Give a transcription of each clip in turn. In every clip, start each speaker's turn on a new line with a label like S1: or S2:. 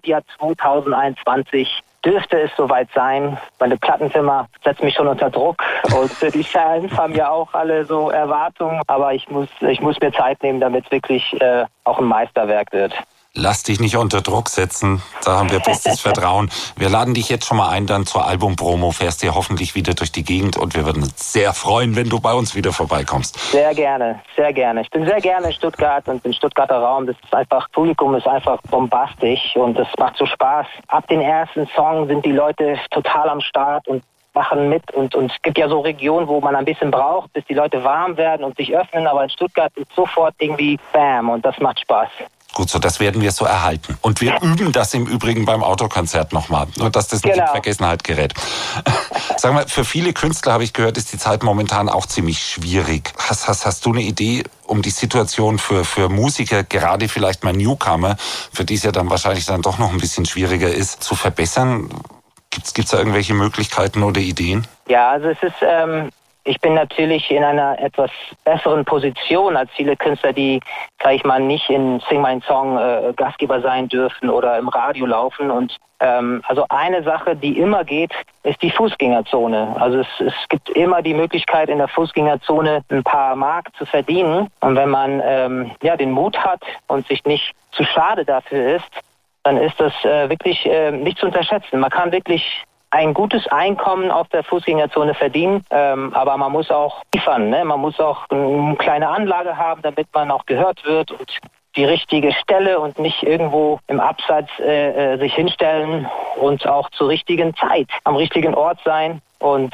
S1: Jahr 2021 dürfte es soweit sein. Meine Plattenfirma setzt mich schon unter Druck und die Fans haben ja auch alle so Erwartungen. Aber ich muss mir Zeit nehmen, damit es wirklich auch ein Meisterwerk wird.
S2: Lass dich nicht unter Druck setzen, da haben wir bestes Vertrauen. Wir laden dich jetzt schon mal ein, dann zur Albumpromo, fährst dir hoffentlich wieder durch die Gegend und wir würden uns sehr freuen, wenn du bei uns wieder vorbeikommst.
S1: Sehr gerne, sehr gerne. Ich bin sehr gerne in Stuttgart und im Stuttgarter Raum. Das ist einfach, Publikum ist einfach bombastisch und das macht so Spaß. Ab den ersten Song sind die Leute total am Start und machen mit und es gibt ja so Regionen, wo man ein bisschen braucht, bis die Leute warm werden und sich öffnen, aber in Stuttgart ist sofort irgendwie Bam und das macht Spaß.
S2: Gut, so das werden wir so erhalten. Und wir üben das im Übrigen beim Autokonzert nochmal, nur dass das nicht in Vergessenheit gerät. Sag mal, für viele Künstler, habe ich gehört, ist die Zeit momentan auch ziemlich schwierig. Hast du eine Idee, um die Situation für Musiker, gerade vielleicht mal Newcomer, für die es ja dann wahrscheinlich dann doch noch ein bisschen schwieriger ist, zu verbessern? Gibt's da irgendwelche Möglichkeiten oder Ideen?
S1: Ja, also es ist... Ich bin natürlich in einer etwas besseren Position als viele Künstler, die, sag ich mal, nicht in Sing My Song Gastgeber sein dürfen oder im Radio laufen. Und also eine Sache, die immer geht, ist die Fußgängerzone. Also es gibt immer die Möglichkeit, in der Fußgängerzone ein paar Mark zu verdienen. Und wenn man den Mut hat und sich nicht zu schade dafür ist, dann ist das wirklich nicht zu unterschätzen. Man kann wirklich ein gutes Einkommen auf der Fußgängerzone verdienen, aber man muss auch liefern, ne? Man muss auch eine kleine Anlage haben, damit man auch gehört wird und die richtige Stelle und nicht irgendwo im Abseits sich hinstellen und auch zur richtigen Zeit am richtigen Ort sein. Und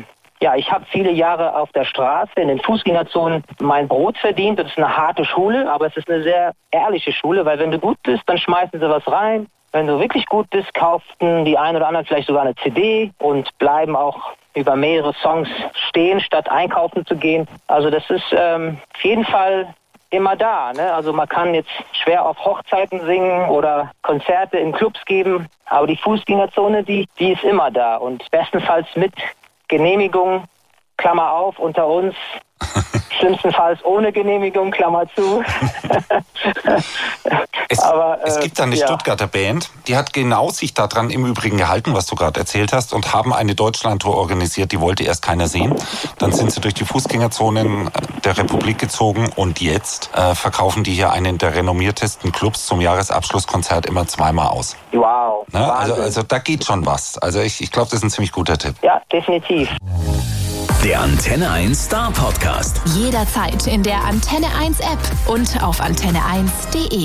S1: ich habe viele Jahre auf der Straße, in den Fußgängerzonen mein Brot verdient. Das ist eine harte Schule, aber es ist eine sehr ehrliche Schule, weil wenn du gut bist, dann schmeißen sie was rein. Wenn du wirklich gut bist, kauften die einen oder anderen vielleicht sogar eine CD und bleiben auch über mehrere Songs stehen, statt einkaufen zu gehen. Also das ist auf jeden Fall immer da, ne? Also man kann jetzt schwer auf Hochzeiten singen oder Konzerte in Clubs geben, aber die Fußgängerzone, die ist immer da und bestenfalls mit Genehmigung, Klammer auf, unter uns, schlimmstenfalls ohne Genehmigung, Klammer zu.
S2: Es gibt da eine Stuttgarter Band, die hat genau sich daran im Übrigen gehalten, was du gerade erzählt hast, und haben eine Deutschlandtour organisiert, die wollte erst keiner sehen. Dann sind sie durch die Fußgängerzonen der Republik gezogen und jetzt verkaufen die hier einen der renommiertesten Clubs zum Jahresabschlusskonzert immer zweimal aus.
S1: Wow.
S2: Ne? Also da geht schon was. Also ich glaube, das ist ein ziemlich guter Tipp.
S1: Ja, definitiv.
S3: Der Antenne 1 Star Podcast.
S4: Jederzeit in der Antenne 1 App und auf antenne1.de.